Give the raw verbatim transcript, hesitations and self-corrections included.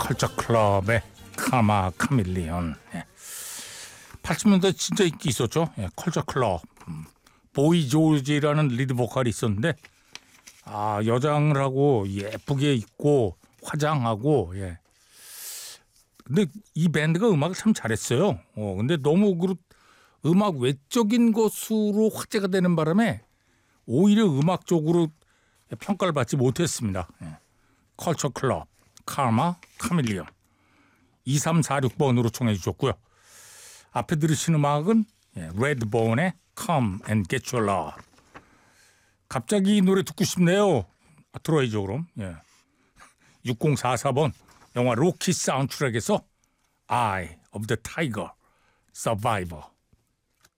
컬처 클럽의 카마 카밀리언. 예. 팔십 년대 진짜 인기 있었죠. 예, 컬처 클럽. 음, 보이 조지라는 리드 보컬이 있었는데 아 여장을 하고 예쁘게 입고 화장하고 예. 근데 이 밴드가 음악을 참 잘했어요. 어, 근데 너무 그 음악 외적인 것으로 화제가 되는 바람에 오히려 음악적으로 평가를 받지 못했습니다. 예. 컬처 클럽, 카마, 카밀리언. 이삼사육 번으로 청해 주셨고요. 앞에 들으신 음악은 예, 레드본의 Come and Get Your Love. 갑자기 이 노래 듣고 싶네요. 아, 들어야죠 그럼. 예. 육공사사 번 영화 로키 사운드트랙에서 Eye of the Tiger, Survivor.